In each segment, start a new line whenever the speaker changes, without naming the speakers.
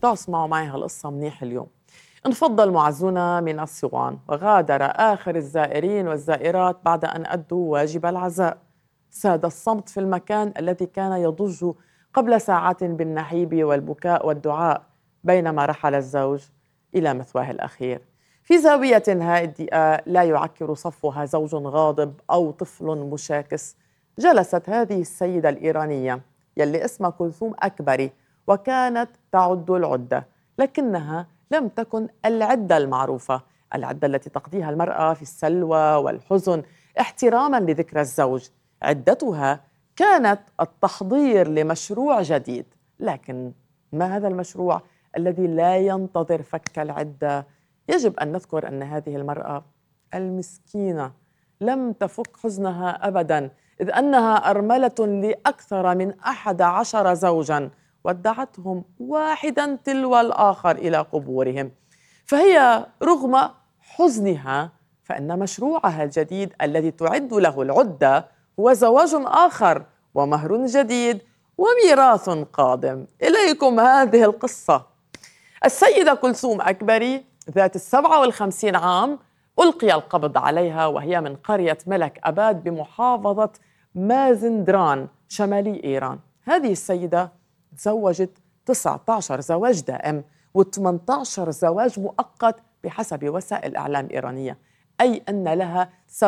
تعالوا اسمعوا معي هالقصة منيح اليوم. انفض المعزون من الصوان وغادر آخر الزائرين والزائرات بعد أن أدوا واجب العزاء. ساد الصمت في المكان الذي كان يضج قبل ساعات بالنحيب والبكاء والدعاء بينما رحل الزوج إلى مثواه الأخير. في زاوية هادئة لا يعكر صفها زوج غاضب أو طفل مشاكس جلست هذه السيدة الإيرانية يلي اسمها كلثوم أكبري، وكانت تعد العدة، لكنها لم تكن العدة المعروفة، العدة التي تقضيها المرأة في السلوى والحزن احتراما لذكرى الزوج. عدتها كانت التحضير لمشروع جديد. لكن ما هذا المشروع الذي لا ينتظر فك العدة؟ يجب أن نذكر أن هذه المرأة المسكينة لم تفك حزنها أبدا، إذ أنها أرملة لأكثر من 11 زوجا ودعتهم واحدا تلو الآخر إلى قبورهم. فهي رغم حزنها فإن مشروعها الجديد الذي تعد له العدة هو زواج آخر ومهر جديد وميراث قادم. إليكم هذه القصة. السيدة كلثوم أكبري ذات 57 عام ألقي القبض عليها وهي من قرية ملك أباد بمحافظة مازندران شمالي إيران. هذه السيدة تزوجت 19 زواج دائم و18 زواج مؤقت بحسب وسائل الإعلام الإيرانية، أي أن لها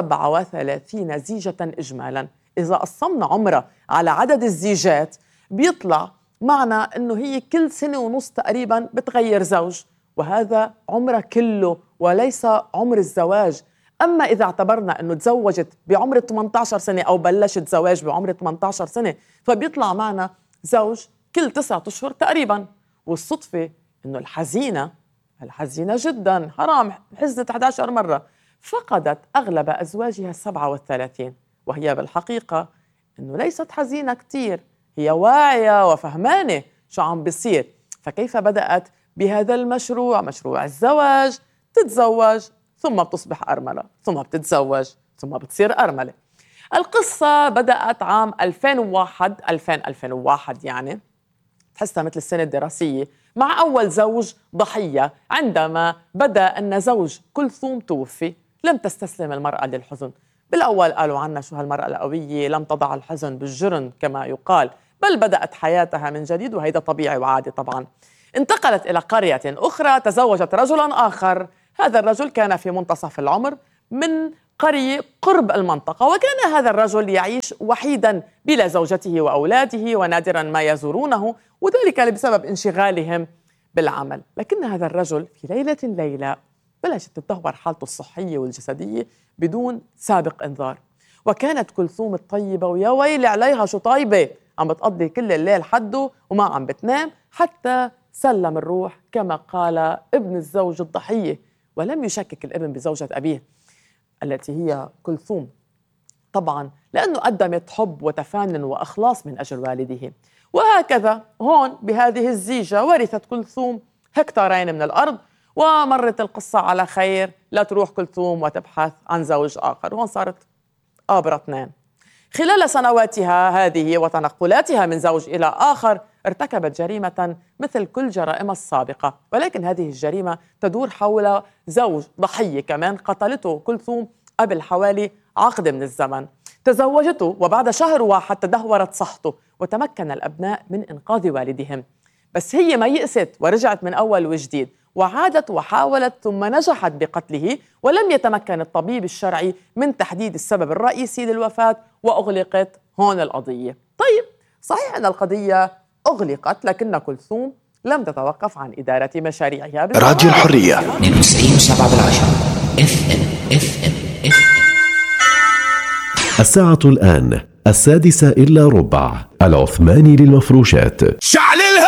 37 زيجة إجمالا. إذا قسمنا عمرها على عدد الزيجات بيطلع معنا أنه هي كل سنة ونص تقريبا بتغير زوج، وهذا عمرها كله وليس عمر الزواج. أما إذا اعتبرنا أنه تزوجت بعمر 18 سنة أو بلشت زواج بعمر 18 سنة فبيطلع معنا زوج كل 9 أشهر تقريبا. والصدفة أنه الحزينة جدا حرام حزنت 11 مرة فقدت أغلب أزواجها 37، وهي بالحقيقة أنه ليست حزينة كتير، هي واعية وفهمانة شو عم بيصير. فكيف بدأت بهذا المشروع، مشروع الزواج، تتزوج ثم بتصبح أرملة ثم بتتزوج ثم بتصير أرملة. القصة بدأت عام 2001 يعني تحسها مثل السنة الدراسية مع أول زوج ضحية. عندما بدأ أن زوج كلثوم توفي لم تستسلم المرأة للحزن. بالأول قالوا عنها شو هالمرأة القوية، لم تضع الحزن بالجرن كما يقال، بل بدأت حياتها من جديد، وهذا طبيعي وعادي طبعا. انتقلت إلى قرية أخرى، تزوجت رجلا آخر. هذا الرجل كان في منتصف العمر من قرية قرب المنطقة، وكان هذا الرجل يعيش وحيدا بلا زوجته وأولاده، ونادرا ما يزورونه، وذلك بسبب انشغالهم بالعمل. لكن هذا الرجل في ليلة بلشت تتدهور حالته الصحية والجسدية بدون سابق إنذار. وكانت كلثوم الطيبة ويا ويلي عليها شو طيبة، عم بتقضي كل الليل حده وما عم بتنام حتى سلم الروح كما قال ابن الزوج الضحية. ولم يشكك الابن بزوجة أبيه التي هي كلثوم طبعا، لأنه قدمت حب وتفانن وإخلاص من أجل والده. وهكذا هون بهذه الزيجة ورثت كلثوم هكتارين من الأرض، ومرت القصة على خير لا تروح كلثوم وتبحث عن زوج آخر. هون صارت قابرة 2. خلال سنواتها هذه وتنقلاتها من زوج إلى آخر ارتكبت جريمة مثل كل جرائمها السابقة، ولكن هذه الجريمة تدور حول زوج ضحية كمان قتلته كلثوم قبل حوالي عقد من الزمن. تزوجته وبعد شهر واحد تدهورت صحته وتمكن الأبناء من إنقاذ والدهم. بس هي ما يأست ورجعت من أول وجديد وعادت وحاولت ثم نجحت بقتله، ولم يتمكن الطبيب الشرعي من تحديد السبب الرئيسي للوفاة وأغلقت هون القضية. طيب صحيح أن القضية أغلقت، لكن كلثوم لم تتوقف عن إدارة مشاريعها.
راديو الحرية 92.7 FM.
الساعة الآن 6:06 العثماني للمفروشات.